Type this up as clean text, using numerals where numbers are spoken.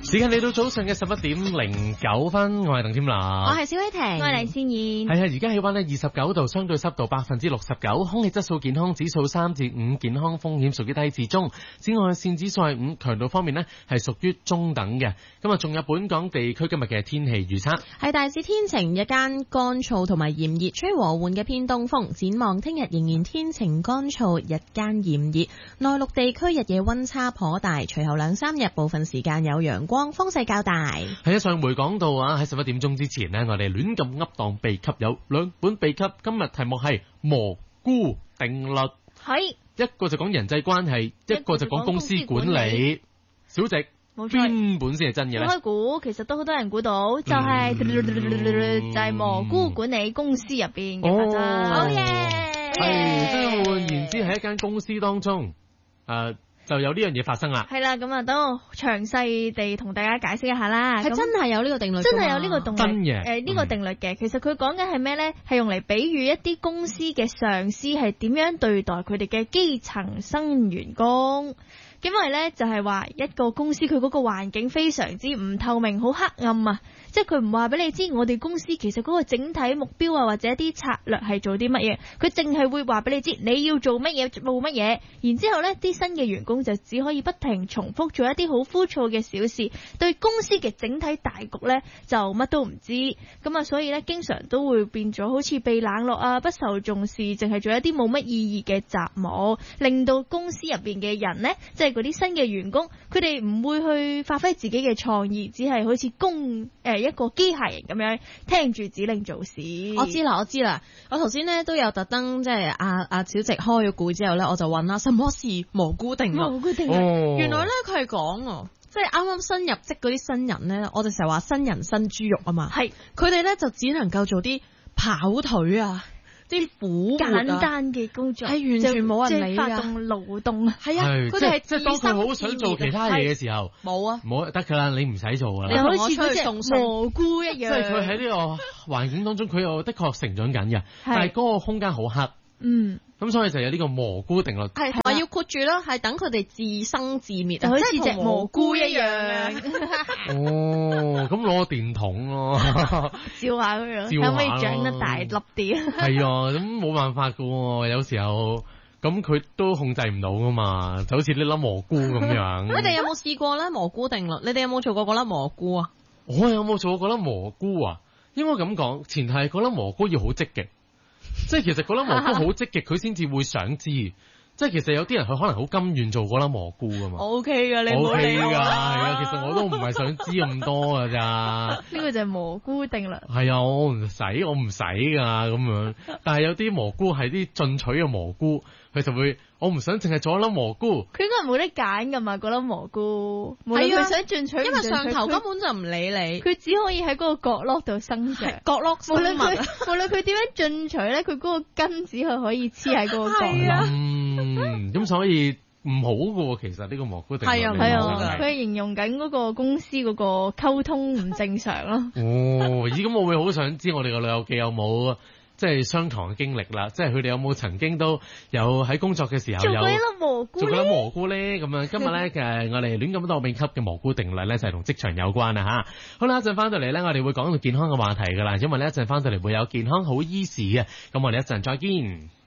時間嚟到早上嘅11:09，我係鄧添娜， 我係小偉婷， 我係黎善燕。 係啊，而家氣溫呢29度，相對濕度69%，空氣質素健康指數3至5，健康風險屬於低至中。紫外線指數係5，強度方面呢係屬於中等嘅。今日仲有本港地區今日嘅天氣預測， 係大致天晴，日間乾燥同埋炎熱，吹和緩嘅偏東風。展望聽日仍然天晴乾燥，日間炎熱，內陸地區日夜溫差頗大，隨後2、3日部分時間有陽光，風勢較大。 係啊，上回講到啊，喺11點鐘之前呢，我哋亂咁噏當秘笈有2本秘笈，今日題目係蘑菇定律， 係一個就講人際關係，一個就講公司管理。小直， 冇錯， 邊本先係真嘅咧？ 開估其實都好多人估到，就係就係蘑菇管理公司入邊嘅法則。好嘢！ 係，即係換言之，喺一間公司當中，就有呢樣嘢發生啦。 係啦，咁啊，等我詳細地同大家解釋一下啦。 係真係有呢個定律， 真係有呢個定律。 真嘅， 呢個定律嘅，其實佢講緊係咩咧？係用嚟比喻一啲公司嘅上司係點樣對待佢哋嘅基層新員工。因為咧就係話一個公司佢嗰個環境非常之唔透明，好黑暗啊！即係佢唔話俾你知，我哋公司其實嗰個整體目標啊，或者一啲策略係做啲乜嘢，佢淨係會話俾你知你要做乜嘢，做乜嘢。然之後咧，啲新嘅員工就只可以不停重複做一啲好枯燥嘅小事，對公司嘅整體大局咧就乜都唔知。咁啊，所以咧經常都會變咗好似被冷落啊，不受重視，淨係做一啲冇乜意義嘅雜務，令到公司入邊嘅人呢，即係嗰啲新嘅員工，佢哋唔會去發揮自己嘅創意，只係好似一個機械人咁樣聽住指令做事。 我知啦，我頭先咧都有特登即係阿小直開咗估之後咧，我就問啦，什麼是蘑菇定律？ 蘑菇定律， 原來咧佢係講即係啱啱新入職嗰啲新人咧，我哋成日話新人新豬肉啊嘛，係佢哋咧就只能夠做啲跑腿啊。啲苦簡單嘅工作係完全冇人理㗎， 即係發動勞動啊， 係啊，佢哋係即係當佢好想做其他嘢嘅時候，冇啊，冇得㗎啦，你唔使做㗎啦。 你好似嗰隻蘑菇一樣， 即係佢喺呢個環境當中，佢又的確成長緊嘅，但係嗰個空間好黑。咁所以就有呢個蘑菇定律， 係同埋要括住啦，係等佢哋自生自滅， 就好似隻蘑菇一樣。 咁攞個電筒咯， 照下佢樣，可唔可以長得大粒啲？ 係啊，咁冇辦法噶喎，有時候咁佢都控制唔到噶嘛，就好似呢粒蘑菇咁樣。 你哋有冇試過咧蘑菇定律？你哋有冇做過嗰粒蘑菇啊？ 我有冇做過嗰粒蘑菇啊？應該咁講，前提係嗰粒蘑菇要好積極。即係其實嗰粒蘑菇好積極，佢先至會想知。即係其實有啲人佢可能好甘願做嗰粒蘑菇噶嘛。 O K 噶，你冇理㗎。 係啊，其實我都唔係想知咁多㗎咋。 呢個就係蘑菇定律。 係啊，我唔使㗎咁樣。但係有啲蘑菇係啲進取嘅蘑菇，佢就會我唔想淨係做一粒蘑菇。 佢應該係冇得揀㗎嘛，嗰粒蘑菇。係啊，佢想進取， 因為上頭根本就唔理你， 佢只可以喺嗰個角落度生長。 角落生物。無論佢點樣進取咧，佢嗰個根只係可以黐喺嗰個角落。 咁所以唔好㗎喎，其實呢個蘑菇定律係啊，佢係形容緊嗰個公司嗰個溝通唔正常咯。 咁我會好想知我哋個老友記有冇即係相同嘅經歷啦，即係佢哋有冇曾經都有喺工作嘅時候有做過一粒蘑菇咧？咁樣今日咧我哋亂咁多秘笈嘅蘑菇定律咧就係同職場有關啦吓。好啦，一陣翻到嚟咧，我哋會講到健康嘅話題噶啦，因為咧一陣翻到嚟會有健康好醫事嘅，咁我哋一陣再見。